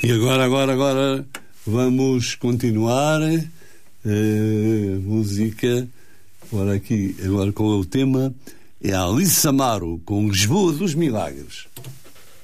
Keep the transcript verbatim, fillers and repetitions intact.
E agora, agora, agora vamos continuar a música. Agora aqui, agora com o tema é a Alice Amaro com Lisboa dos Milagres.